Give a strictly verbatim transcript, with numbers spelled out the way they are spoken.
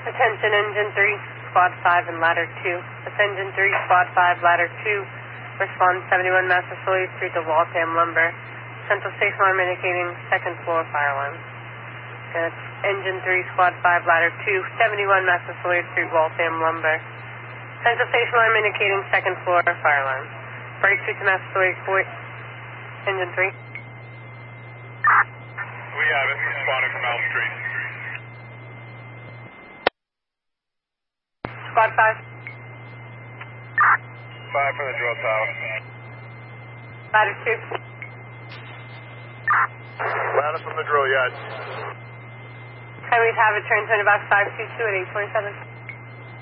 Attention Engine three, Squad five and Ladder two. That's Engine three, Squad five, Ladder two. Respond seventy-one Massasoit Street to Waltham Lumber. Central station alarm indicating second floor fire alarm. That's Engine three, Squad five, Ladder two, seventy-one Massasoit Street, Waltham Lumber. Central station alarm indicating second floor fire alarm. Break street to Massasoit Street, Engine three. We have it, responding from Elm Street. Squad five. Five from the drill tower. Ladder two. Ladder from the drill yard. Highways have it, turn turn about five two two at eight twenty-seven.